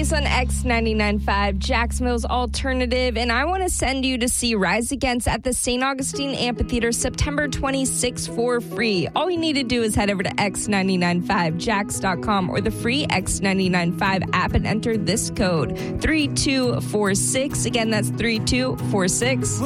Denise on X99.5, Jacksonville's Alternative, and I want to send you to see Rise Against at the St. Augustine Amphitheater September 26th for free. All you need to do is head over to X995Jax.com or the free X995 app and enter this code 3246. Again, that's 3246.